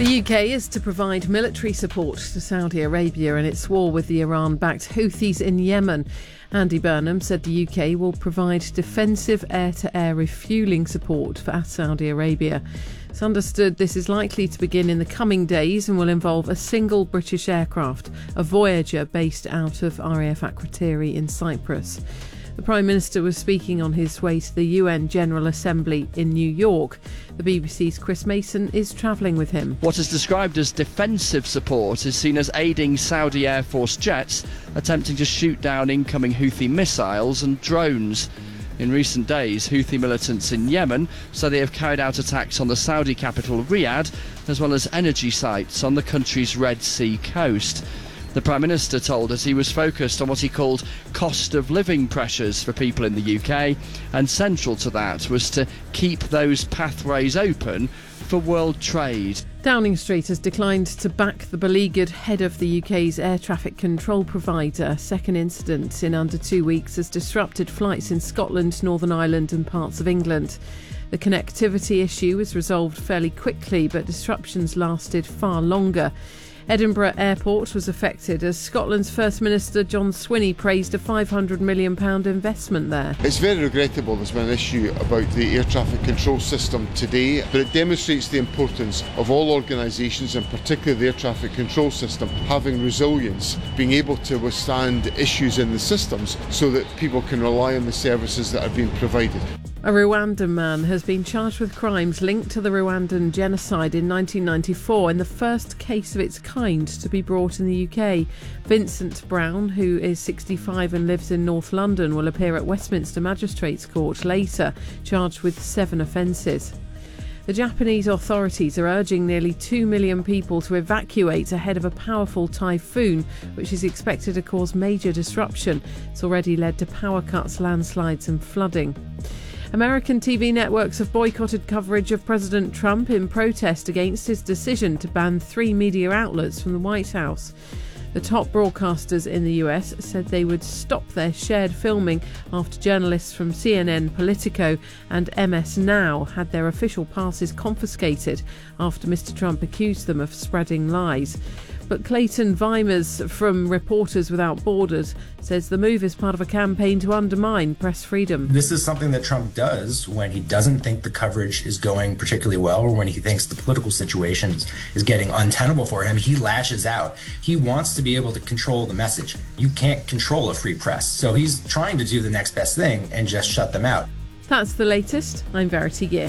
The UK is to provide military support to Saudi Arabia in its war with the Iran-backed Houthis in Yemen. Andy Burnham said the UK will provide defensive air-to-air refuelling support for Saudi Arabia. It's understood this is likely to begin in the coming days and will involve a single British aircraft, a Voyager based out of RAF Akrotiri in Cyprus. The Prime Minister was speaking on his way to the UN General Assembly in New York. The BBC's Chris Mason is travelling with him. What is described as defensive support is seen as aiding Saudi Air Force jets attempting to shoot down incoming Houthi missiles and drones. In recent days, Houthi militants in Yemen say they have carried out attacks on the Saudi capital Riyadh, as well as energy sites on the country's Red Sea coast. The Prime Minister told us he was focused on what he called cost of living pressures for people in the UK, and central to that was to keep those pathways open for world trade. Downing Street has declined to back the beleaguered head of the UK's air traffic control provider. A second incident in under 2 weeks has disrupted flights in Scotland, Northern Ireland and parts of England. The connectivity issue was resolved fairly quickly, but disruptions lasted far longer. Edinburgh Airport was affected as Scotland's First Minister John Swinney praised a £500 million investment there. It's very regrettable there's been an issue about the air traffic control system today, but it demonstrates the importance of all organisations, and particularly the air traffic control system, having resilience, being able to withstand issues in the systems so that people can rely on the services that are being provided. A Rwandan man has been charged with crimes linked to the Rwandan genocide in 1994 in the first case of its kind to be brought in the UK. Vincent Brown, who is 65 and lives in North London, will appear at Westminster Magistrates Court later, charged with 7 offences. The Japanese authorities are urging nearly 2 million people to evacuate ahead of a powerful typhoon, which is expected to cause major disruption. It's already led to power cuts, landslides and flooding. American TV networks have boycotted coverage of President Trump in protest against his decision to ban 3 media outlets from the White House. The top broadcasters in the US said they would stop their shared filming after journalists from CNN, Politico and MS Now had their official passes confiscated after Mr. Trump accused them of spreading lies. But Clayton Vimers from Reporters Without Borders says the move is part of a campaign to undermine press freedom. This is something that Trump does when he doesn't think the coverage is going particularly well, or when he thinks the political situation is getting untenable for him. He lashes out. He wants to be able to control the message. You can't control a free press. So he's trying to do the next best thing and just shut them out. That's the latest. I'm Verity Gear.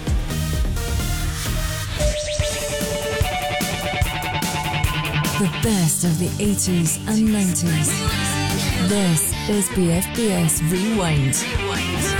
The best of the 80s and 90s. This is BFBS Rewind.